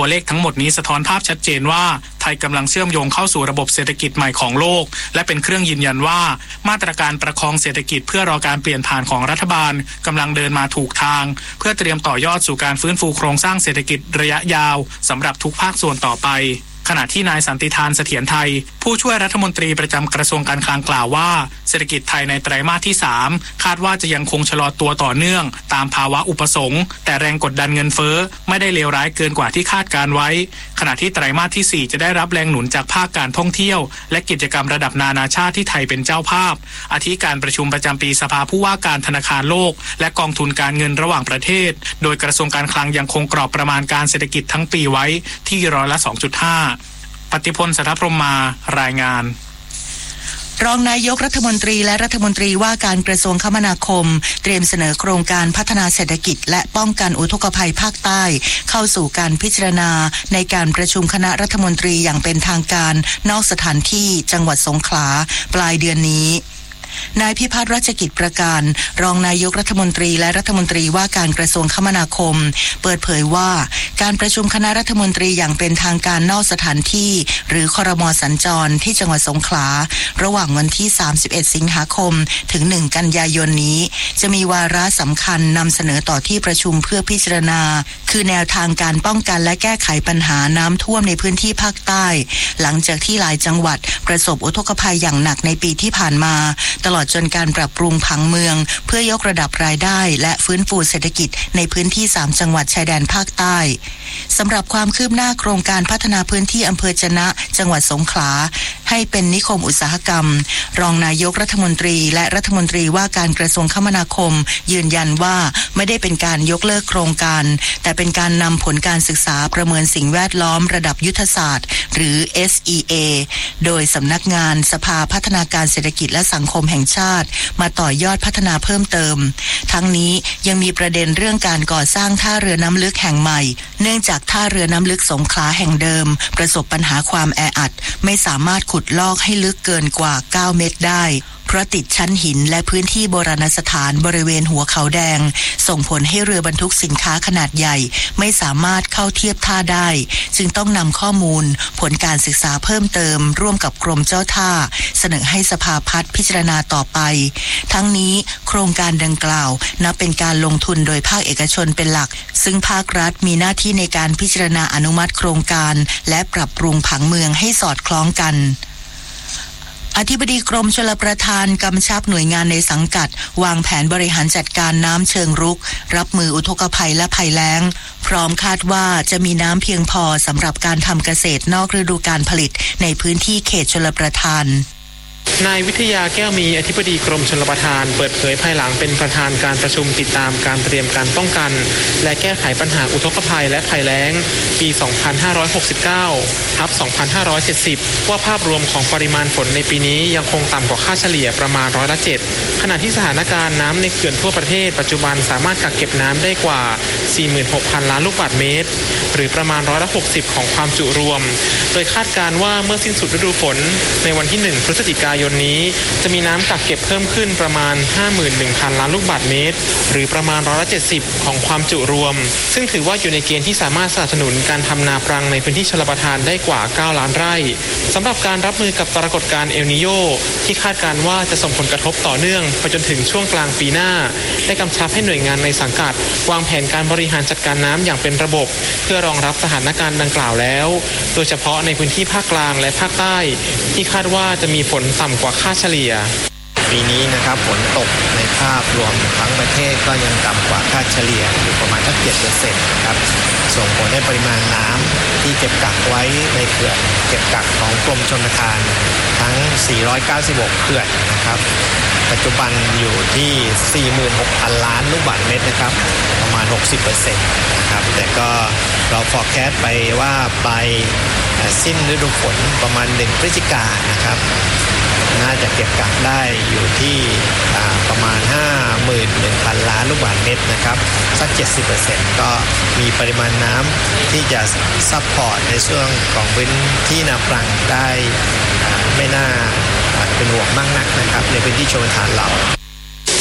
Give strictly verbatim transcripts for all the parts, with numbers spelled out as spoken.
ตัวเลขทั้งหมดนี้สะท้อนภาพชัดเจนว่าไทยกำลังเชื่อมโยงเข้าสู่ระบบเศรษฐกิจใหม่ของโลกและเป็นเครื่องยืนยันว่ามาตรการประคองเศรษฐกิจเพื่อรอการเปลี่ยนผ่านของรัฐบาลกำลังเดินมาถูกทางเพื่อเตรียมต่อยอดสู่การฟื้นฟูโครงสร้างเศรษฐกิจระยะยาวสำหรับทุกภาคส่วนต่อไปขณะที่นายสันติธานเสถียรไทยผู้ช่วยรัฐมนตรีประจำกระทรวงการคลังกล่าวว่าเศรษฐกิจไทยในไตรมาสที่สามคาดว่าจะยังคงชะลอตัวต่อเนื่องตามภาวะอุปสงค์แต่แรงกดดันเงินเฟ้อไม่ได้เลวร้ายเกินกว่าที่คาดการไว้ขณะที่ไตรมาสที่สี่จะได้รับแรงหนุนจากภาคการท่องเที่ยวและกิจกรรมระดับนานาชาติที่ไทยเป็นเจ้าภาพอาทิการประชุมประจำปีสภาผู้ว่าการธนาคารโลกและกองทุนการเงินระหว่างประเทศโดยกระทรวงการคลังยังคงกรอบประมาณการเศรษฐกิจทั้งปีไว้ที่ร้อยละ สองจุดห้าปฏิพล สัทธพรหมมารายงานรองนายกรัฐมนตรีและรัฐมนตรีว่าการกระทรวงคมนาคมเตรียมเสนอโครงการพัฒนาเศรษฐกิจและป้องกันอุทกภัยภาคใต้เข้าสู่การพิจารณาในการประชุมคณะรัฐมนตรีอย่างเป็นทางการนอกสถานที่จังหวัดสงขลาปลายเดือนนี้นายพิพัฒน์รัชกิจประการรองนายกรัฐมนตรีและรัฐมนตรีว่าการกระทรวงคมนาคมเปิดเผยว่าการประชุมคณะรัฐมนตรีอย่างเป็นทางการนอกสถานที่หรือครม.สัญจรที่จังหวัดสงขลาระหว่างวันที่สามสิบเอ็ดสิงหาคมถึงหนึ่งกันยายนนี้จะมีวาระสำคัญนำเสนอต่อที่ประชุมเพื่อพิจารณาคือแนวทางการป้องกันและแก้ไขปัญหาน้ำท่วมในพื้นที่ภาคใต้หลังจากที่หลายจังหวัดประสบอุทกภัยอย่างหนักในปีที่ผ่านมาตลอดจนการปรับปรุงผังเมืองเพื่อยกระดับรายได้และฟื้นฟูเศรษฐกิจในพื้นที่สามจังหวัดชายแดนภาคใต้สำหรับความคืบหน้าโครงการพัฒนาพื้นที่อำเภอจะนะจังหวัดสงขลาให้เป็นนิคมอุตสาหกรรมรองนายกรัฐมนตรีและรัฐมนตรีว่าการกระทรวงคมนาคมยืนยันว่าไม่ได้เป็นการยกเลิกโครงการแต่เป็นการนำผลการศึกษาประเมินสิ่งแวดล้อมระดับยุทธศาสตร์หรือ เอส อี เอ โดยสำนักงานสภาพัฒนาการเศรษฐกิจและสังคมแห่งชาติมาต่อยอดพัฒนาเพิ่มเติมทั้งนี้ยังมีประเด็นเรื่องการก่อสร้างท่าเรือน้ำลึกแห่งใหม่เนื่องจากท่าเรือน้ำลึกสงขลาแห่งเดิมประสบปัญหาความแออัดไม่สามารถขุดลอกให้ลึกเกินกว่าเก้าเมตรได้เพราะติดชั้นหินและพื้นที่โบราณสถานบริเวณหัวเขาแดงส่งผลให้เรือบรรทุกสินค้าขนาดใหญ่ไม่สามารถเข้าเทียบท่าได้จึงต้องนำข้อมูลผลการศึกษาเพิ่มเติมร่วมกับกรมเจ้าท่าเสนอให้สภาพัฒน์พิจารณาต่อไปทั้งนี้โครงการดังกล่าวนับเป็นการลงทุนโดยภาคเอกชนเป็นหลักซึ่งภาครัฐมีหน้าที่ในการพิจารณาอนุมัติโครงการและปรับปรุงผังเมืองให้สอดคล้องกันอธิบดีกรมชลประทานกำชับหน่วยงานในสังกัดวางแผนบริหารจัดการน้ำเชิงรุกรับมืออุทกภัยและภัยแล้งพร้อมคาดว่าจะมีน้ำเพียงพอสำหรับการทำเกษตรนอกฤดูกาลผลิตในพื้นที่เขตชลประทานนายวิทยาแก้วมีอธิบดีกรมชลประทานเปิดเผยภายหลังเป็นประธานการประชุมติดตามการเตรียมการป้องกันและแก้ไขปัญหาอุทกภัยและภัยแล้งปี สองพันห้าร้อยหกสิบเก้า ทับ สองพันห้าร้อยเจ็ดสิบ ว่าภาพรวมของปริมาณฝนในปีนี้ยังคงต่ำกว่าค่าเฉลี่ยประมาณร้อยละเจ็ดขณะที่สถานการณ์น้ำในเขื่อนทั่วประเทศปัจจุบันสามารถกักเก็บน้ำได้กว่า สี่หมื่นหกพัน ล้านลูกบาศก์เมตรหรือประมาณร้อยละหกสิบของความจุรวมโดยคาดการณ์ว่าเมื่อสิ้นสุดฤดูฝนในวันที่หนึ่งพฤศจิกายนนี้จะมีน้ำกักเก็บเพิ่มขึ้นประมาณ ห้าหมื่นหนึ่งพัน ล้านลูกบาศก์เมตรหรือประมาณร้อยละเจ็ดสิบของความจุรวมซึ่งถือว่าอยู่ในเกณฑ์ที่สามารถสนับสนุนการทำนาปรังในพื้นที่ชลประทานได้กว่าเก้าล้านไร่สำหรับการรับมือกับปรากฏการณ์เอลนีโญที่คาดการณ์ว่าจะส่งผลกระทบต่อเนื่องไปจนถึงช่วงกลางปีหน้าได้กำชับให้หน่วยงานในสังกัดวางแผนการบริหารจัดการน้ำอย่างเป็นระบบเพื่อรองรับสถานการณ์ดังกล่าวแล้วโดยเฉพาะในพื้นที่ภาคกลางและภาคใต้ที่คาดว่าจะมีฝนต่ำกว่าค่าเฉลี่ยปีนี้นะครับฝนตกในภาพรวมทั้งประเทศก็ยังต่ำกว่าค่าเฉลี่ยอยู่ประมาณสัก เจ็ดเปอร์เซ็นต์ นะครับส่งผลให้ปริมาณน้ำที่เก็บกักไว้ในเขื่อนเก็บกักของกรมชลประทานทั้งสี่ร้อยเก้าสิบหกเขื่อนนะครับปัจจุบันอยู่ที่ สี่หมื่นหกพัน ล้านลูกบาศก์เมตรนะครับประมาณ หกสิบเปอร์เซ็นต์ นะครับแต่ก็เราฟอร์แคสต์ไปว่าไปสิ้นฤดูฝนประมาณหนึ่งพฤศจิกายนนะครับน่าจะเก็บกักได้อยู่ที่ประมาณ ห้าหมื่นหนึ่งพัน ล้านลูกบาศก์เมตรนะครับสัก เจ็ดสิบเปอร์เซ็นต์ ก็มีปริมาณน้ำที่จะซัพพอร์ตในช่วงของพื้นที่นาปรังได้ไม่น่าเป็นห่วงมากนักนะครับในพื้นที่ชลประทานเรา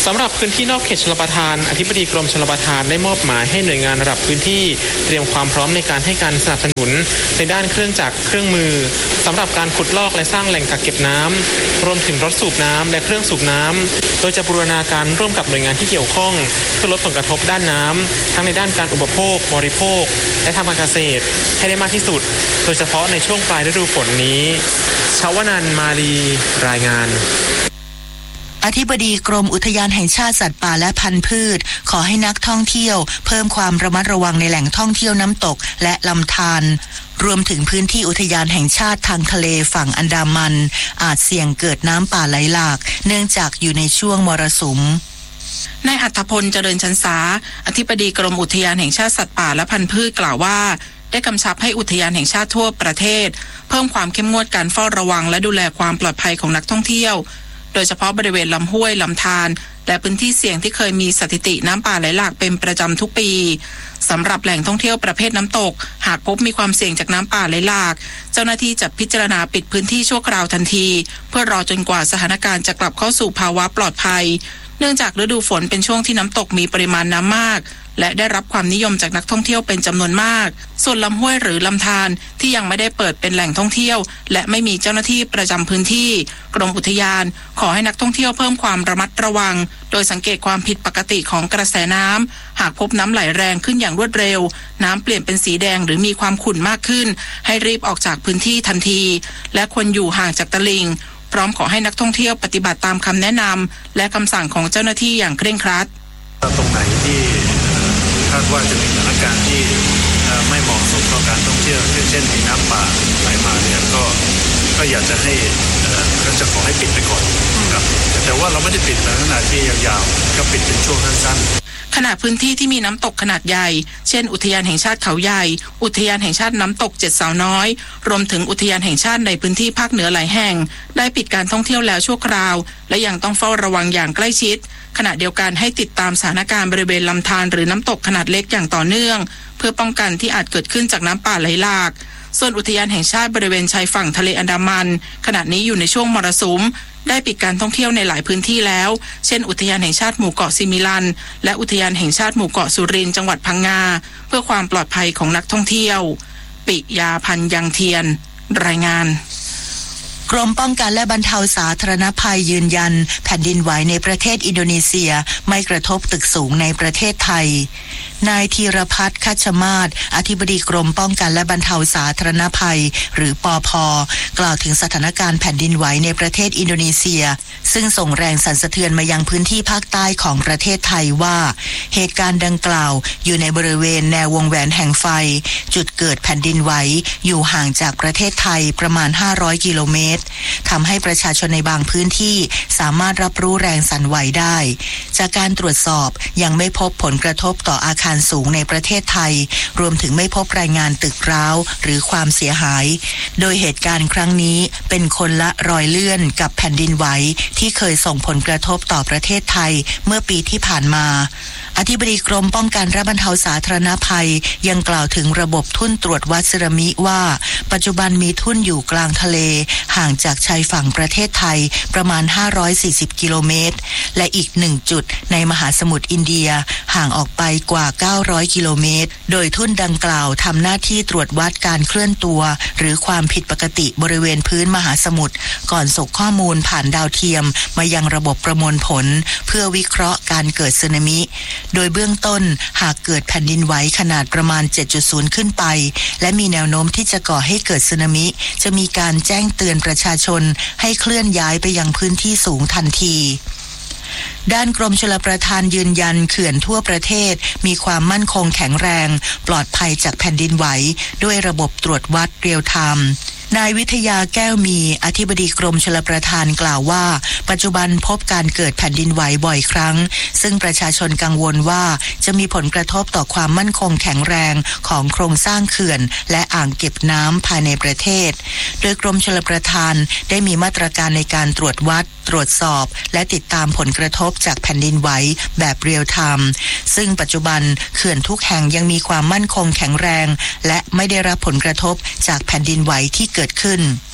สำหรับพื้นที่นอกเขตชลประทานอธิบดีกรมชลประทานได้มอบหมายให้หน่วยงานระดับพื้นที่เตรียมความพร้อมในการให้การสนับสนุนในด้านเครื่องจักรเครื่องมือสำหรับการขุดลอกและสร้างแหล่งกักเก็บน้ำรวมถึงรถสูบน้ำและเครื่องสูบน้ำโดยจะบูรณาการร่วมกับหน่วยงานที่เกี่ยวข้องเพื่อลดผลกระทบด้านน้ำทั้งในด้านการอุปโภคบริโภคและทางการเกษตรให้ได้มากที่สุดโดยเฉพาะในช่วงปลายฤดูฝนนี้ชวนันท์มาลีรายงานอธิบดีกรมอุทยานแห่งชาติสัตว์ป่าและพันธุ์พืชขอให้นักท่องเที่ยวเพิ่มความระมัดระวังในแหล่งท่องเที่ยวน้ำตกและลำธารรวมถึงพื้นที่อุทยานแห่งชาติทางทะเลฝั่งอันดามันอาจเสี่ยงเกิดน้ำป่าไหลหลากเนื่องจากอยู่ในช่วงมรสุมนายอัธพลเจริญชันษาอธิบดีกรมอุทยานแห่งชาติสัตว์ป่าและพันธุ์พืชกล่าวว่าได้กำชับให้อุทยานแห่งชาติทั่วประเทศเพิ่มความเข้มงวดการเฝ้าระวังและดูแลความปลอดภัยของนักท่องเที่ยวโดยเฉพาะบริเวณลำห้วยลำธารและพื้นที่เสี่ยงที่เคยมีสถิติน้ำป่าไหลหลากเป็นประจำทุกปีสำหรับแหล่งท่องเที่ยวประเภทน้ำตกหากพบมีความเสี่ยงจากน้ำป่าไหลหลากเจ้าหน้าที่จะพิจารณาปิดพื้นที่ชั่วคราวทันทีเพื่อรอจนกว่าสถานการณ์จะกลับเข้าสู่ภาวะปลอดภัยเนื่องจากฤดูฝนเป็นช่วงที่น้ำตกมีปริมาณน้ำมากและได้รับความนิยมจากนักท่องเที่ยวเป็นจำนวนมากส่วนลำห้วยหรือลำธารที่ยังไม่ได้เปิดเป็นแหล่งท่องเที่ยวและไม่มีเจ้าหน้าที่ประจำพื้นที่กรมอุทยานขอให้นักท่องเที่ยวเพิ่มความระมัดระวังโดยสังเกตความผิดปกติของกระแสน้ำหากพบน้ำไหลแรงขึ้นอย่างรวดเร็วน้ำเปลี่ยนเป็นสีแดงหรือมีความขุ่นมากขึ้นให้รีบออกจากพื้นที่ทันทีและควรอยู่ห่างจากตลิ่งพร้อมขอให้นักท่องเที่ยวปฏิบัติตามคำแนะนำและคำสั่งของเจ้าหน้าที่อย่างเคร่งครัดตรงไหนที่คาดว่าจะมีสถานการณ์ที่ไม่เหมาะสมต่อการท่องเที่ยวเช่นมีน้ำป่าไหลมาเนี่ยก็ก็อยากจะให้ก็จะขอให้ปิดไปก่อนครับแต่ว่าเราไม่ได้ปิดในขณะที่ยาวๆก็ปิดเป็นช่วงสั้นๆขณะพื้นที่ที่มีน้ำตกขนาดใหญ่เช่นอุทยานแห่งชาติเขาใหญ่อุทยานแห่งชาติน้ำตกเจ็ดสาวน้อยรวมถึงอุทยานแห่งชาติในพื้นที่ภาคเหนือหลายแห่งได้ปิดการท่องเที่ยวแล้วชั่วคราวและยังต้องเฝ้าระวังอย่างใกล้ชิดขณะเดียวกันให้ติดตามสถานการณ์บริเวณลำธารหรือน้ำตกขนาดเล็กอย่างต่อเนื่องเพื่อป้องกันที่อาจเกิดขึ้นจากน้ำป่าไหลหลากส่วนอุทยานแห่งชาติบริเวณชายฝั่งทะเลอันดามันขณะนี้อยู่ในช่วงมรสุมได้ปิดการท่องเที่ยวในหลายพื้นที่แล้วเช่นอุทยานแห่งชาติหมู่เกาะซิมิลันและอุทยานแห่งชาติหมู่เกาะสุรินทร์จังหวัดพังงาเพื่อความปลอดภัยของนักท่องเที่ยวปิยาพันธ์ยังเทียนรายงานกรมป้องกันและบรรเทาสาธารณภัยยืนยันแผ่นดินไหวในประเทศอินโดนีเซียไม่กระทบตึกสูงในประเทศไทยนายธีรพัฒน์คัชมาศอธิบดีกรมป้องกันและบรรเทาสาธารณภัยหรือปภ.กล่าวถึงสถานการณ์แผ่นดินไหวในประเทศอินโดนีเซียซึ่งส่งแรงสั่นสะเทือนมายังพื้นที่ภาคใต้ของประเทศไทยว่าเหตุการณ์ดังกล่าวอยู่ในบริเวณแนววงแหวนแห่งไฟจุดเกิดแผ่นดินไหวอยู่ห่างจากประเทศไทยประมาณห้าร้อยกิโลเมตรทำให้ประชาชนในบางพื้นที่สามารถรับรู้แรงสั่นไหวได้จากการตรวจสอบยังไม่พบผลกระทบต่ออาคารสูงในประเทศไทยรวมถึงไม่พบรายงานตึกร้าวหรือความเสียหายโดยเหตุการณ์ครั้งนี้เป็นคนละรอยเลื่อนกับแผ่นดินไหวที่เคยส่งผลกระทบต่อประเทศไทยเมื่อปีที่ผ่านมาอธิบดีกรมป้องกันและบรรเทาสาธารณภัยยังกล่าวถึงระบบทุ่นตรวจวัดสึนามิว่าปัจจุบันมีทุ่นอยู่กลางทะเลห่างจากชายฝั่งประเทศไทยประมาณห้าร้อยสี่สิบกิโลเมตรและอีกหนึ่งจุดในมหาสมุทรอินเดียห่างออกไปกว่าเก้าร้อยกิโลเมตรโดยทุ่นดังกล่าวทำหน้าที่ตรวจวัดการเคลื่อนตัวหรือความผิดปกติบริเวณพื้นมหาสมุทรก่อนส่งข้อมูลผ่านดาวเทียมมายังระบบประมวลผลเพื่อวิเคราะห์การเกิดสึนามิโดยเบื้องต้นหากเกิดแผ่นดินไหวขนาดประมาณ เจ็ดจุดศูนย์ ขึ้นไปและมีแนวโน้มที่จะก่อให้เกิดสึนามิจะมีการแจ้งเตือนประชาชนให้เคลื่อนย้ายไปยังพื้นที่สูงทันทีด้านกรมชลประทานยืนยันเขื่อนทั่วประเทศมีความมั่นคงแข็งแรงปลอดภัยจากแผ่นดินไหวด้วยระบบตรวจวัดเรียลไทม์นายวิทยาแก้วมีอธิบดีกรมชลประทานกล่าวว่าปัจจุบันพบการเกิดแผ่นดินไหวบ่อยครั้งซึ่งประชาชนกังวลว่าจะมีผลกระทบต่อความมั่นคงแข็งแรงของโครงสร้างเขื่อนและอ่างเก็บน้ำภายในประเทศโดยกรมชลประทานได้มีมาตรการในการตรวจวัดตรวจสอบและติดตามผลกระทบจากแผ่นดินไหวแบบเรียลไทม์ซึ่งปัจจุบันเขื่อนทุกแห่งยังมีความมั่นคงแข็งแรงและไม่ได้รับผลกระทบจากแผ่นดินไหวที่เกิดขึ้น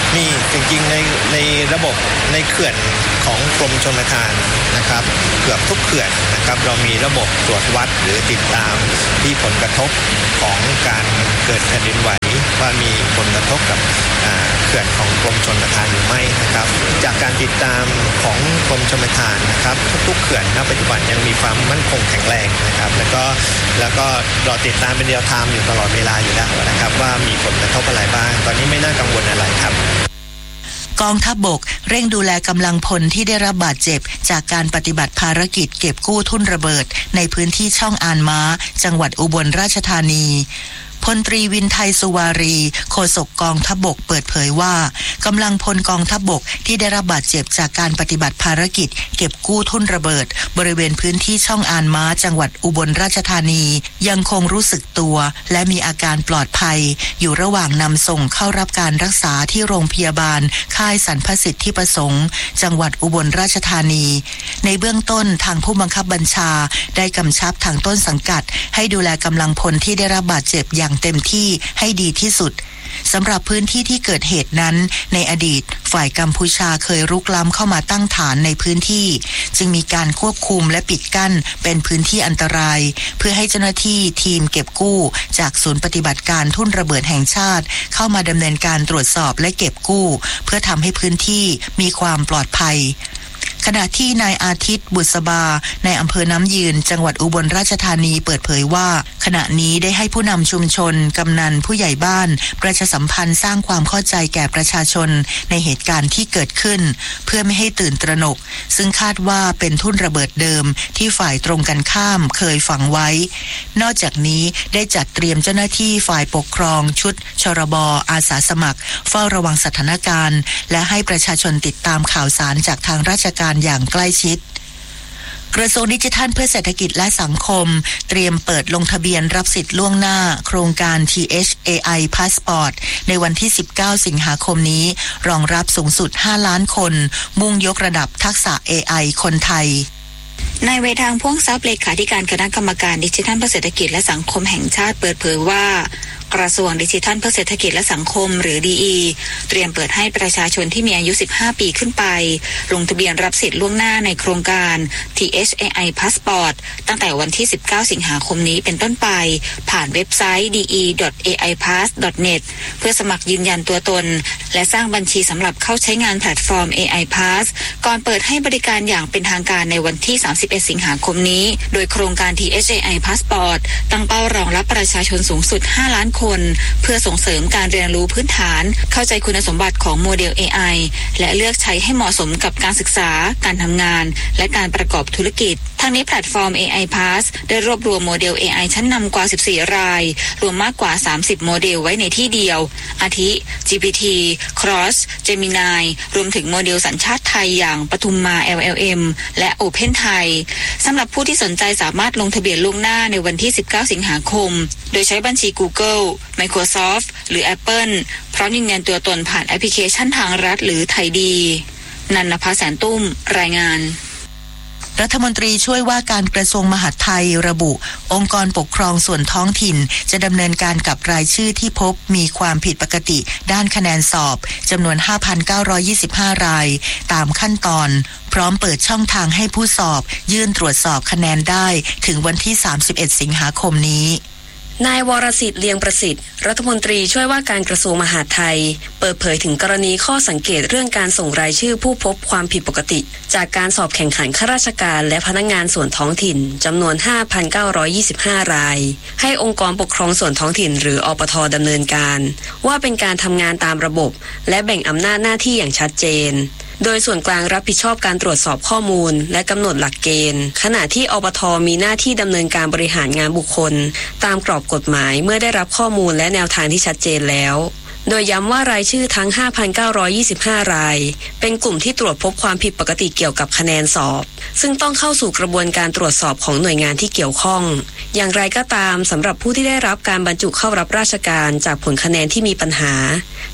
มีจริงๆในในระบบในเขื่อนของกรมชลประทานนะครับเกือบทุกเขื่อนนะครับเรามีระบบตรวจวัดหรือติดตามที่ผลกระทบของการเกิดแผ่นดินไหวว่ามีผลกระทบกับเขื่อนของกรมชลประทานหรือไม่นะครับจากการติดตามของกรมชลประทานนะครับทุกๆเขื่อนณปัจจุบันยังมีความมั่นคงแข็งแรงนะครับแล้วก็แล้วก็เราติดตามเป็นเรียลไทม์อยู่ตลอดเวลาอยู่แล้วนะครับว่ามีผลกระทบอะไรบ้างตอนนี้ไม่น่ากังวลอะไรครับกองทัพบกเร่งดูแลกำลังพลที่ได้รับบาดเจ็บจากการปฏิบัติภารกิจเก็บกู้ทุ่นระเบิดในพื้นที่ช่องอานม้าจังหวัดอุบลราชธานีพลตรีวินไทยสุวารีโฆษกกองทัพบกเปิดเผยว่ากำลังพลกองทัพบกที่ได้รับบาดเจ็บจากการปฏิบัติภารกิจเก็บกู้ทุ่นระเบิดบริเวณพื้นที่ช่องอานม้าจังหวัดอุบลราชธานียังคงรู้สึกตัวและมีอาการปลอดภัยอยู่ระหว่างนำส่งเข้ารับการรักษาที่โรงพยาบาลค่ายสรรพสิทธิประสงค์จังหวัดอุบลราชธานีในเบื้องต้นทางผู้บังคับบัญชาได้กำชับทางต้นสังกัดให้ดูแลกำลังพลที่ได้รับบาดเจ็บอย่างเต็มที่ให้ดีที่สุดสำหรับพื้นที่ที่เกิดเหตุนั้นในอดีตฝ่ายกัมพูชาเคยรุกล้ำเข้ามาตั้งฐานในพื้นที่จึงมีการควบคุมและปิดกั้นเป็นพื้นที่อันตรายเพื่อให้เจ้าหน้าที่ทีมเก็บกู้จากศูนย์ปฏิบัติการทุ่นระเบิดแห่งชาติเข้ามาดำเนินการตรวจสอบและเก็บกู้เพื่อทำให้พื้นที่มีความปลอดภัยขณะที่นายอาทิตย์บุษบาในอำเภอน้ำยืนจังหวัดอุบลราชธานีเปิดเผยว่าขณะนี้ได้ให้ผู้นำชุมชนกำนันผู้ใหญ่บ้านประชาสัมพันธ์สร้างความเข้าใจแก่ประชาชนในเหตุการณ์ที่เกิดขึ้นเพื่อไม่ให้ตื่นตระหนกซึ่งคาดว่าเป็นทุ่นระเบิดเดิมที่ฝ่ายตรงกันข้ามเคยฝังไว้นอกจากนี้ได้จัดเตรียมเจ้าหน้าที่ฝ่ายปกครองชุดชรบอาสาสมัครเฝ้าระวังสถานการณ์และให้ประชาชนติดตามข่าวสารจากทางราชการอย่างใกล้ชิดกระทรวงดิจิทัลเพื่อเศรษฐกิจและสังคมเตรียมเปิดลงทะเบียนรับสิทธิ์ล่วงหน้าโครงการ ที เอช เอ ไอ Passport ในวันที่สิบเก้าสิงหาคมนี้รองรับสูงสุดห้าล้านคนมุ่งยกระดับทักษะ เอ ไอ คนไทยนายเวทางพ่วงทรัพย์เลขาธิการคณะกรรมการดิจิทัลเพื่อเศรษฐกิจและสังคมแห่งชาติเปิดเผยว่ากระทรวงดิจิทัลเพื่อเศรษฐกิจและสังคมหรือ ดี อี เตรียมเปิดให้ประชาชนที่มีอายุสิบห้าปีขึ้นไปลงทะเบียนรับสิทธิ์ล่วงหน้าในโครงการ ที เอช เอ ไอ Passport ตั้งแต่วันที่สิบเก้าสิงหาคมนี้เป็นต้นไปผ่านเว็บไซต์ ดี อี ดอท เอ ไอ พาส ดอท เน็ต เพื่อสมัครยืนยันตัวตนและสร้างบัญชีสำหรับเข้าใช้งานแพลตฟอร์ม เอ ไอ Pass ก่อนเปิดให้บริการอย่างเป็นทางการในวันที่สามสิบเอ็ดสิงหาคมนี้โดยโครงการ ที เอช เอ ไอ Passport ตั้งเป้ารองรับประชาชนสูงสุดห้าล้านคนเพื่อส่งเสริมการเรียนรู้พื้นฐานเข้าใจคุณสมบัติของโมเดล เอ ไอ และเลือกใช้ให้เหมาะสมกับการศึกษาการทำงานและการประกอบธุรกิจทั้งนี้แพลตฟอร์ม เอ ไอ Pass ได้รวบรวมโมเดล เอ ไอ ชั้นนำกว่าสิบสี่รายรวมมากกว่าสามสิบโมเดลไว้ในที่เดียวอาทิ จี พี ที Cross Gemini รวมถึงโมเดลสัญชาติไทยอย่างปทุมมา แอล แอล เอ็ม และ Open Thai สำหรับผู้ที่สนใจสามารถลงทะเบียนล่วงหน้าในวันที่สิบเก้าสิงหาคมโดยใช้บัญชี Google Microsoft หรือ Apple พร้อมยืนยันตัวตนผ่านแอปพลิเคชันทางรัฐหรือไทยดีนันนภาแสนตุ้มรายงานรัฐมนตรีช่วยว่าการกระทรวงมหาดไทยระบุองค์กรปกครองส่วนท้องถิ่นจะดำเนินการกับรายชื่อที่พบมีความผิดปกติด้านคะแนนสอบจำนวน ห้าพันเก้าร้อยยี่สิบห้า รายตามขั้นตอนพร้อมเปิดช่องทางให้ผู้สอบยื่นตรวจสอบคะแนนได้ถึงวันที่สามสิบเอ็ดสิงหาคมนี้นายวรสิทธิ์เลียงประสิทธิ์รัฐมนตรีช่วยว่าการกระทรวงมหาดไทยเปิดเผยถึงกรณีข้อสังเกตเรื่องการส่งรายชื่อผู้พบความผิดปกติจากการสอบแข่งขันข้าราชการและพนักงานส่วนท้องถิ่นจำนวน ห้าพันเก้าร้อยยี่สิบห้า รายให้องค์กรปกครองส่วนท้องถิ่นหรืออปท.ดำเนินการว่าเป็นการทำงานตามระบบและแบ่งอำนาจหน้าที่อย่างชัดเจนโดยส่วนกลางรับผิดชอบการตรวจสอบข้อมูลและกำหนดหลักเกณฑ์ขณะที่อปท.มีหน้าที่ดำเนินการบริหารงานบุคคลตามกรอบกฎหมายเมื่อได้รับข้อมูลและแนวทางที่ชัดเจนแล้วโดยย้ำว่ารายชื่อทั้ง ห้าพันเก้าร้อยยี่สิบห้า รายเป็นกลุ่มที่ตรวจพบความผิดปกติเกี่ยวกับคะแนนสอบซึ่งต้องเข้าสู่กระบวนการตรวจสอบของหน่วยงานที่เกี่ยวข้องอย่างไรก็ตามสำหรับผู้ที่ได้รับการบรรจุเข้ารับราชการจากผลคะแนนที่มีปัญหา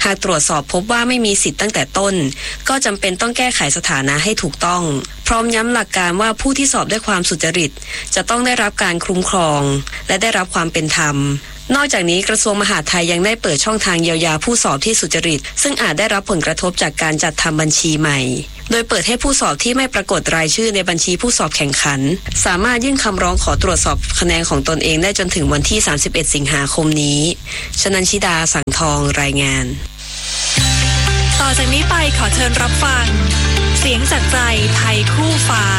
หากตรวจสอบพบว่าไม่มีสิทธิ์ตั้งแต่ต้นก็จำเป็นต้องแก้ไขสถานะให้ถูกต้องพร้อมย้ำหลักการว่าผู้ที่สอบด้วยความสุจริตจะต้องได้รับการคุ้มครองและได้รับความเป็นธรรมนอกจากนี้กระทรวงมหาดไทยยังได้เปิดช่องทางเยียวยาผู้สอบที่สุจริตซึ่งอาจได้รับผลกระทบจากการจัดทำบัญชีใหม่โดยเปิดให้ผู้สอบที่ไม่ปรากฏรายชื่อในบัญชีผู้สอบแข่งขันสามารถยื่นคำร้องขอตรวจสอบคะแนนของตนเองได้จนถึงวันที่สามสิบเอ็ดสิงหาคมนี้ชนันชิดาสังทองรายงานต่อจากนี้ไปขอเชิญรับฟังเสียงจากใจไทยคู่ฟ้า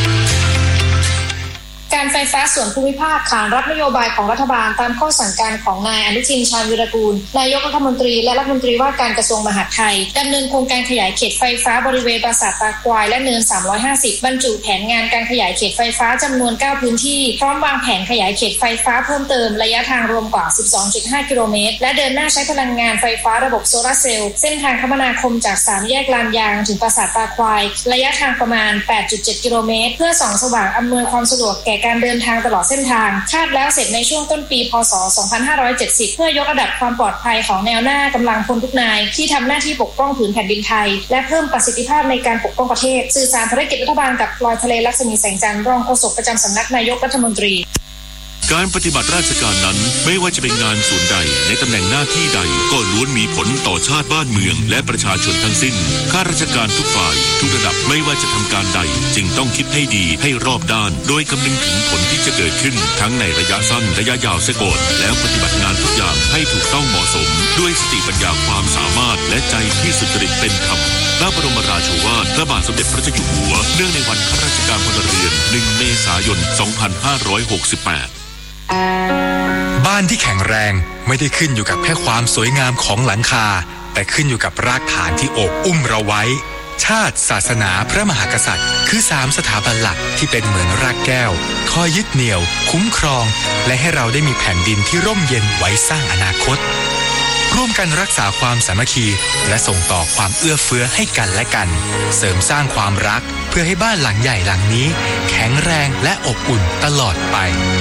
การไฟฟ้าส่วนภูมิภาคขานรับนโยบายของรัฐบาลตามข้อสั่งการของนายอนุทินชาญวิรากูลนายกรัฐมนตรีและรัฐมนตรีว่าการกระทรวงมหาดไทยดำเนินโครงการขยายเขตไฟฟ้าบริเวณปราสาทตาควายและเนินสามร้อยห้าสิบบรรจุแผนงานการขยายเขตไฟฟ้าจำนวนเก้าพื้นที่พร้อมวางแผนขยายเขตไฟฟ้าเพิ่มเติมระยะทางรวมกว่า สิบสองจุดห้า กิโลเมตรและเดินหน้าใช้พลังงานไฟฟ้าระบบโซลาร์เซลล์เส้นทางคมนาคมจากสามแยกลานยางถึงปราสาทตาควายระยะทางประมาณ แปดจุดเจ็ด กิโลเมตรเพื่อส่องสว่างอำนวยความสะดวกแก่การเดินทางตลอดเส้นทางคาดแล้วเสร็จในช่วงต้นปีพ.ศ. สองพันห้าร้อยเจ็ดสิบเพื่อยกระดับความปลอดภัยของแนวหน้ากำลังพลทุกนายที่ทำหน้าที่ปกป้องผืนแผ่นดินไทยและเพิ่มประสิทธิภาพในการปกป้องประเทศสื่อสารภารกิจรัฐบาลกับพลอยทะเลลักษมีแสงจันทร์รองโฆษกประจำสำนักนายกรัฐมนตรีการปฏิบัติราชการนั้นไม่ว่าจะเป็นงานส่วนใดในตำแหน่งหน้าที่ใดก็ล้วนมีผลต่อชาติบ้านเมืองและประชาชนทั้งสิ้นข้าราชการทุกฝ่ายทุกระดับไม่ว่าจะทำการใดจึงต้องคิดให้ดีให้รอบด้านโดยคำนึงถึงผลที่จะเกิดขึ้นทั้งในระยะสั้นระยะยาวเสียก่อนแล้วปฏิบัติงานทุกอย่างให้ถูกต้องเหมาะสมด้วยสติปัญญาความสามารถและใจที่สุจริตเป็นธรรมพระบรมราโชวาทพระบาทสมเด็จพระเจ้าอยู่หัวเนื่องในวันข้าราชการพลเรือนหนึ่งเมษายนสองพันห้าร้อยหกสิบแปดบ้านที่แข็งแรงไม่ได้ขึ้นอยู่กับแค่ความสวยงามของหลังคาแต่ขึ้นอยู่กับรากฐานที่โอบอุ้มเราไว้ชาติศาสนาพระมหากษัตริย์คือสามสถาบันหลักที่เป็นเหมือนรากแก้วคอยยึดเหนี่ยวคุ้มครองและให้เราได้มีแผ่นดินที่ร่มเย็นไว้สร้างอนาคตร่วมกันรักษาความสามัคคีและส่งต่อความเอื้อเฟื้อให้กันและกันเสริมสร้างความรักเพื่อให้บ้านหลังใหญ่หลังนี้แข็งแรงและอบอุ่นตลอดไป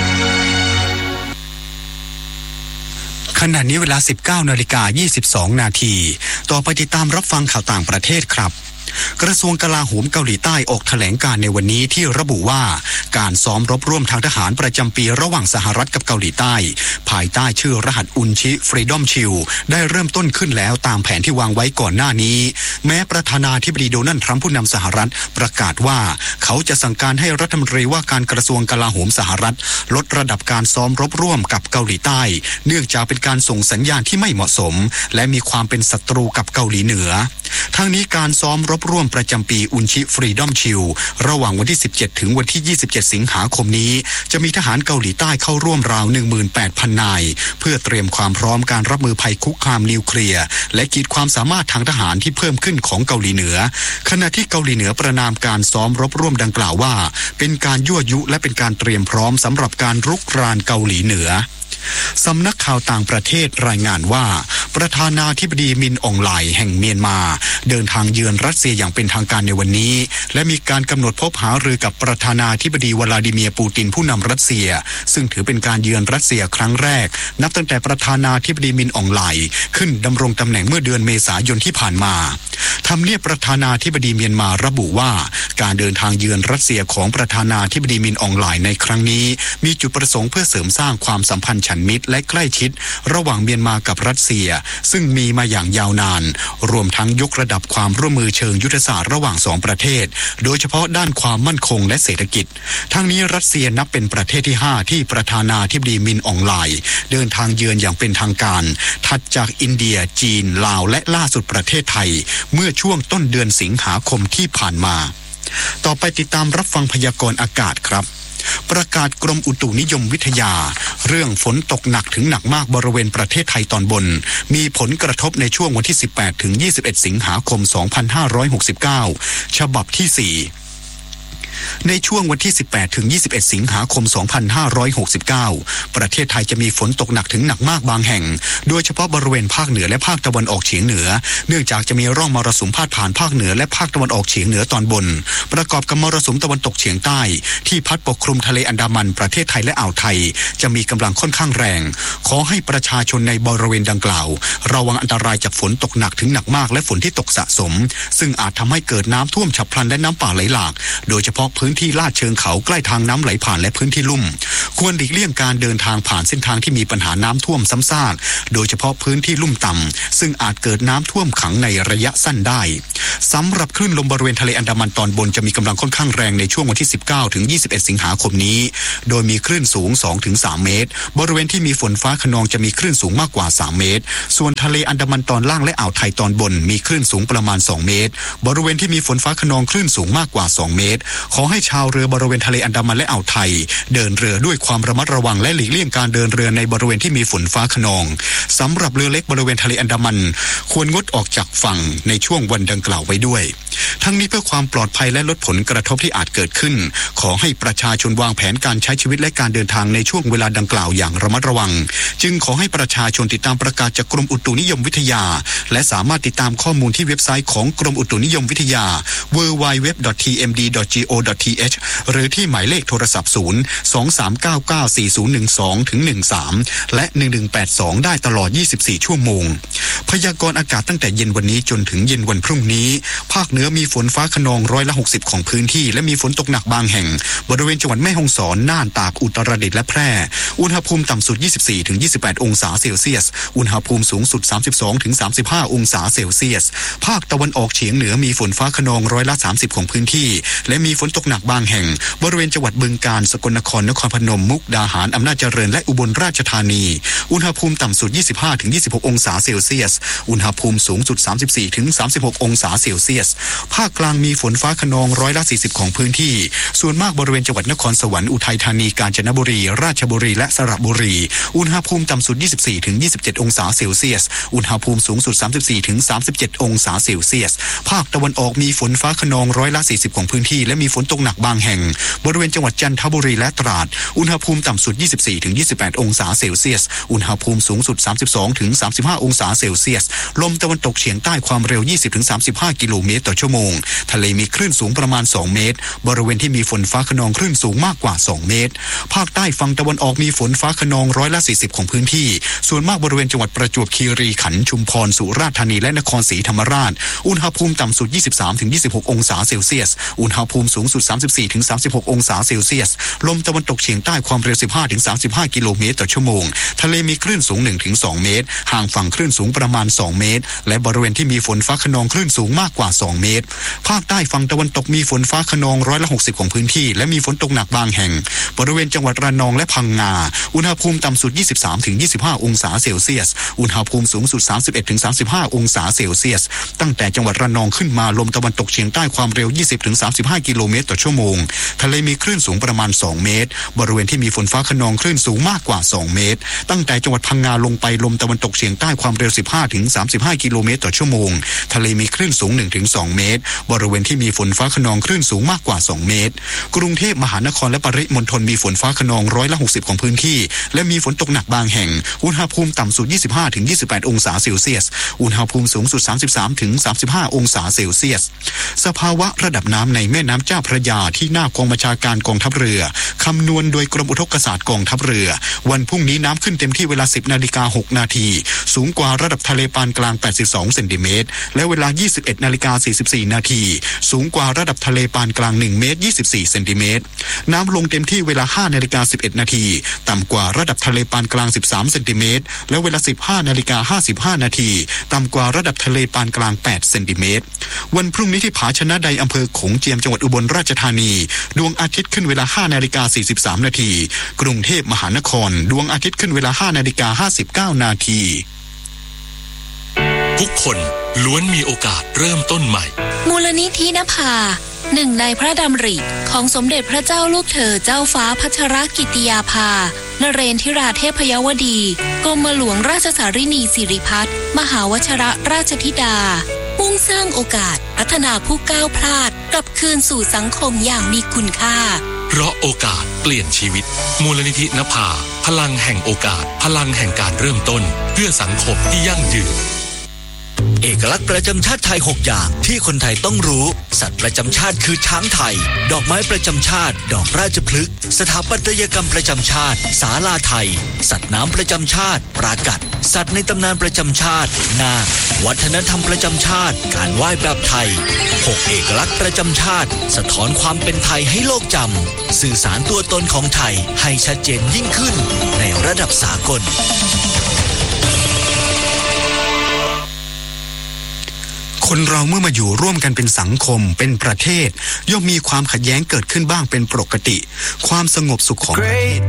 ขณะนี้เวลา สิบเก้านาฬิกายี่สิบสองนาทีต่อไปติดตามรับฟังข่าวต่างประเทศครับกระทรวงกลาโหมเกาหลีใต้ออกแถลงการในวันนี้ที่ระบุว่าการซ้อมรบร่วมทางทหารประจำปีระหว่างสหรัฐกับเกาหลีใต้ภายใต้ชื่อรหัสอุนชิ Freedom Shield ได้เริ่มต้นขึ้นแล้วตามแผนที่วางไว้ก่อนหน้านี้แม้ประธานาธิบดีโดนัลด์ทรัมป์ผู้นำสหรัฐประกาศว่าเขาจะสั่งการให้รัฐมนตรีว่าการกระทรวงกลาโหมสหรัฐลดระดับการซ้อมรบร่วมกับเกาหลีใต้เนื่องจากเป็นการส่งสัญญาณที่ไม่เหมาะสมและมีความเป็นศัตรูกับเกาหลีเหนือทั้งนี้การซ้อมรบร่วมประจำปีอุนชิ Freedom Shield ระหว่างวันที่สิบเจ็ดถึงวันที่ยี่สิบเจ็ดสิงหาคมนี้จะมีทหารเกาหลีใต้เข้าร่วมราว หนึ่งหมื่นแปดพัน นายเพื่อเตรียมความพร้อมการรับมือภัยคุกคามนิวเคลียร์และขีดความสามารถทางทหารที่เพิ่มขึ้นของเกาหลีเหนือขณะที่เกาหลีเหนือประณามการซ้อมรบร่วมดังกล่าวว่าเป็นการยั่วยุและเป็นการเตรียมพร้อมสำหรับการรุกรานเกาหลีเหนือสำนักข่าวต่างประเทศรายงานว่าประธานาธิบดีมินอองไลแห่งเมียนมาเดินทางเยือนรัสเซียอย่างเป็นทางการในวันนี้และมีการกำหนดพบหารือกับประธานาธิบดีวลาดิเมียร์ปูตินผู้นำรัสเซียซึ่งถือเป็นการเยือนรัสเซียครั้งแรกนับตั้งแต่ประธานาธิบดีมินอองไลขึ้นดำรงตำแหน่งเมื่อเดือนเมษายนที่ผ่านมาทำเนียบประธานาธิบดีเมียนมาระบุว่าการเดินทางเยือนรัสเซียของประธานาธิบดีมินอองไลในครั้งนี้มีจุดประสงค์เพื่อเสริมสร้างความสัมพันธ์ฉันมิตรและใกล้ชิดระหว่างเมียนมากับรัสเซียซึ่งมีมาอย่างยาวนานรวมทั้งยกระดับความร่วมมือเชิงยุทธศาสตร์ระหว่างสองประเทศโดยเฉพาะด้านความมั่นคงและเศรษฐกิจทั้งนี้รัสเซียนับเป็นประเทศที่ห้าที่ประธานาธิบดีมินอองไลเดินทางเยือนอย่างเป็นทางการถัดจากอินเดียจีนลาวและล่าสุดประเทศไทยเมื่อช่วงต้นเดือนสิงหาคมที่ผ่านมาต่อไปติดตามรับฟังพยากรณ์อากาศครับประกาศกรมอุตุนิยมวิทยาเรื่องฝนตกหนักถึงหนักมากบริเวณประเทศไทยตอนบนมีผลกระทบในช่วงวันที่สิบแปดถึงยี่สิบเอ็ดสิงหาคมสองพันห้าร้อยหกสิบเก้าฉบับที่สี่ในช่วงวันที่สิบแปดถึงยี่สิบเอ็ดสิงหาคมสองพันห้าร้อยหกสิบเก้าประเทศไทยจะมีฝนตกหนักถึงหนักมากบางแห่งโดยเฉพาะบริเวณภาคเหนือและภาคตะวันออกเฉียงเหนือเนื่องจากจะมีร่องมรสุมพาดผ่านภาคเหนือและภาคตะวันออกเฉียงเหนือตอนบนประกอบกับมรสุมตะวันตกเฉียงใต้ที่พัดปกคลุมทะเลอันดามันประเทศไทยและอ่าวไทยจะมีกำลังค่อนข้างแรงขอให้ประชาชนในบริเวณดังกล่าวระวังอันตรายจากฝนตกหนักถึงหนักมากและฝนที่ตกสะสมซึ่งอาจทำให้เกิดน้ำท่วมฉับพลันและน้ำป่าไหลหลากโดยเฉพาะพื้นที่ลาดเชิงเขาใกล้ทางน้ำไหลผ่านและพื้นที่ลุ่มควรหลีกเลี่ยงการเดินทางผ่านเส้นทางที่มีปัญหาน้ำท่วมซ้ำซากโดยเฉพาะพื้นที่ลุ่มต่ำซึ่งอาจเกิดน้ำท่วมขังในระยะสั้นได้สำหรับคลื่นลมบริเวณทะเลอันดามันตอนบนจะมีกำลังค่อนข้างแรงในช่วงวันที่สิบเก้าถึงยี่สิบเอ็ดสิงหาคมนี้โดยมีคลื่นสูง สองถึงสาม เมตรบริเวณที่มีฝนฟ้าคะนองจะมีคลื่นสูงมากกว่าสามเมตรส่วนทะเลอันดามันตอนล่างและอ่าวไทยตอนบนมีคลื่นสูงประมาณสองเมตรบริเวณที่มีฝนฟ้าคะนองคลื่นสูงมากกว่าสองเมตรขอให้ชาวเรือบริเวณทะเลอันดามันและอ่าวไทยเดินเรือด้วยความระมัดระวังและหลีกเลี่ยงการเดินเรือในบริเวณที่มีฝนฟ้าคะนองสำหรับเรือเล็กบริเวณทะเลอันดามันควรงดออกจากฝั่งในช่วงวันดังกล่าวไว้ด้วยทั้งนี้เพื่อความปลอดภัยและลดผลกระทบที่อาจเกิดขึ้นขอให้ประชาชนวางแผนการใช้ชีวิตและการเดินทางในช่วงเวลาดังกล่าวอย่างระมัดระวังจึงขอให้ประชาชนติดตามประกาศจากกรมอุตุนิยมวิทยาและสามารถติดตามข้อมูลที่เว็บไซต์ของกรมอุตุนิยมวิทยา ดับเบิลยู ดับเบิลยู ดับเบิลยู ดอท ที เอ็ม ดี ดอท จี โอ ดอท ที เอช หรือที่หมายเลขโทรศัพท์ศูนย์ สอง สาม เก้า เก้า สี่ ศูนย์ หนึ่ง สอง ถึง หนึ่ง สามและหนึ่ง หนึ่ง แปด สองได้ตลอดยี่สิบสี่ชั่วโมงพยากรณ์อากาศตั้งแต่เย็นวันนี้จนถึงเย็นวันพรุ่งนี้ภาคเหนือมีฝนฟ้าคะนองร้อยละหกสิบของพื้นที่และมีฝนตกหนักบางแห่งบริเวณจังหวัดแม่ฮ่องสอนน่านตากอุตรดิตถ์และแพร่อุณหภูมิต่ำสุด ยี่สิบสี่ถึงยี่สิบแปด องศาเซลเซียสอุณหภูมิสูงสุด สามสิบสองถึงสามสิบห้า องศาเซลเซียสภาคตะวันออกเฉียงเหนือมีฝนฟ้าคะนองร้อยละสามสิบของพื้นที่และมีฝนตกหนักบางแห่งบริเวณจังหวัดบึงกาฬสกลนครนครพนมมุกดาหารอำนาจเจริญและอุบลราชธานีอุณหภูมิต่ำสุด ยี่สิบห้าถึงยี่สิบหก องศาเซลเซียสอุณหภูมิสูงสุด สามสิบสี่ถึงสามสิบหก องศาเซลเซียสภาคกลางมีฝนฟ้าคะนองร้อยละสี่สิบของพื้นที่ส่วนมากบริเวณจังหวัดนครสวรรค์อุทัยธานีกาญจนบุรีราชบุรีและสระบุรีอุณหภูมิต่ำสุด ยี่สิบสี่ถึงยี่สิบเจ็ด องศาเซลเซียสอุณหภูมิสูงสุด สามสิบสี่ถึงสามสิบเจ็ด องศาเซลเซียสภาคตะวันออกมีฝนฟ้าคะนองร้อยละสี่สิบของพื้นที่และมีฝนตกหนักบางแห่งบริเวณจังหวัดจันทบุรีและตราดอุณหภูมิต่ำสุด ยี่สิบสี่ถึงยี่สิบแปด องศาเซลเซียสอุณหภูมิสูงสุด สามสิบสองถึงสามสิบห้า องศาเซลเซียสลมตะวันตกเฉียงใต้ความเร็ว ยี่สิบถึงสามสิบห้า กิโลเมตรต่อชั่วโมงทะเลมีคลื่นสูงประมาณสองเมตรบริเวณที่มีฝนฟ้าคะนองคลื่นสูงมากกว่าสองเมตรภาคใต้ฝั่งตะวันออกมีฝนฟ้าคะนองร้อยละสี่สิบของพื้นที่ส่วนมากบริเวณจังหวัดประจวบคีรีขันธ์ชุมพรสุราษฎร์ธานีและนครศรีธรรมราชอุณหภูมิต่ำสุด ยี่สิบสามถึงยี่สิบหก องศาเซลเซียสอุณหภูมิสูงสุด สามสิบสี่ถึงสามสิบหก องศาเซลเซียสลมตะวันตกเฉียงใต้ความเร็ว สิบห้าถึงสามสิบห้า กิโลเมตรต่อชั่วโมงทะเลมีคลื่นสูง หนึ่งถึงสอง เมตรห่างฝั่งคลื่นสูงประมาณสองเมตรและบริเวณที่มีฝนฟ้าคะนองคลื่นสูงมากกว่าสองเมตรภาคใต้ฝั่งตะวันตกมีฝนฟ้าคะนองร้อยละหกสิบของพื้นที่และมีฝนตกหนักบางแห่งบริเวณจังหวัดระนองและพังงาอุณหภูมิต่ำสุด ยี่สิบสามถึงยี่สิบห้า องศาเซลเซียสอุณหภูมิสูงสุด สามสิบเอ็ดถึงสามสิบห้า องศาเซลเซียสตั้งแต่จังหวัดระนองขึ้นมาลมตะวันตกเฉียงใต้ความเร็ว ยี่สิบถึงสามสิบห้า กิโลเมตรต่อชั่วโมงทะเลมีคลื่นสูงประมาณสองเมตรบริเวณที่มีฝนฟ้าคะนองคลื่นสูงมากกว่าสองเมตรตั้งแต่จังหวัดพังงาลงไปลมตะวันตกเฉียงใต้ความเร็ว สิบห้าถึงสามสิบห้า กิโลเมตรต่อชั่วโมงทะเลมีคลื่นสูง หนึ่งถึงสอง เมตรบริเวณที่มีฝนฟ้าคะนองคลื่นสูงมากกว่าสองเมตรกรุงเทพมหานครและปริมณฑลมีฝนฟ้าคะนองร้อยละหกสิบของพื้นที่และมีฝนตกหนักบางแห่งอุณหภูมิต่ำสุด ยี่สิบห้าถึงยี่สิบแปด องศาเซลเซียสอุณหภูมิสูงสุด สามสิบสามถึงสามสิบห้า องศาเซลเซียสสภาวะระดับน้ำในแม่น้ำเจ้าพระยาที่หน้ากองบัญชาการกองทัพเรือคำนวณโดยกรมอุทกศาสตร์กองทัพเรือวันพรุ่งนี้น้ำขึ้นเต็มที่เวลา สิบนาฬิกาหกนาทีสูงกว่าระดับทะเลปานกลางแปดสิบสองเซนติเมตรและเวลา ยี่สิบเอ็ดนาฬิกาสี่สิบสี่นาทีสูงกว่าระดับทะเลปานกลางหนึ่งเมตรยี่สิบสี่เซนติเมตรน้ำลงเต็มที่เวลา ห้านาฬิกาสิบเอ็ดนาทีต่ำกว่าระดับทะเลปานกลางสิบสามเซนติเมตรและเวลา สิบห้านาฬิกาห้าสิบห้านาทีต่ำกว่าระดับทะเลปานกลางแปดเซนติเมตรวันพรุ่งนี้ที่ผาชนะใดอำเภอโขงเจียมจังหวัดอุบลราชธานีดวงอาทิตย์ขึ้นเวลา ห้านาฬิกาสี่สิบสามนาทีกรุงเทพมหานครดวงอาทิตย์ขึ้นเวลา ห้านาฬิกาห้าสิบเก้านาทีทุกคนล้วนมีโอกาสเริ่มต้นใหม่มูลนิธินภาหนึ่งในพระดำริของสมเด็จพระเจ้าลูกเธอเจ้าฟ้าพัชรกิติยาภานเรนทิราเทพยวดีกรมหลวงราชสารินีสิริพัฒน์มหาวชรราชธิดามุ่งสร้างโอกาสพัฒนาผู้ก้าวพลาดกลับคืนสู่สังคมอย่างมีคุณค่าเพราะโอกาสเปลี่ยนชีวิตมูลนิธินภาพลังแห่งโอกาสพลังแห่งการเริ่มต้นเพื่อสังคมที่ยั่งยืนเอกลักษณ์ประจำชาติไทยหกอย่างที่คนไทยต้องรู้สัตว์ประจำชาติคือช้างไทยดอกไม้ประจำชาติดอกราชพฤกษ์สถาปัตยกรรมประจำชาติศาลาไทยสัตว์น้ำประจำชาติปรากัดสัตว์ในตำนานประจำชาตินาควัฒนธรรมประจำชาติการไหว้แบบไทยหกเอกลักษณ์ประจำชาติสะท้อนความเป็นไทยให้โลกจำสื่อสารตัวตนของไทยให้ชัดเจนยิ่งขึ้นในระดับสากลคนเราเมื่อมาอยู่ร่วมกันเป็นสังคมเป็นประเทศย่อมมีความขัดแย้งเกิดขึ้นบ้างเป็นปกติความสงบสุขของ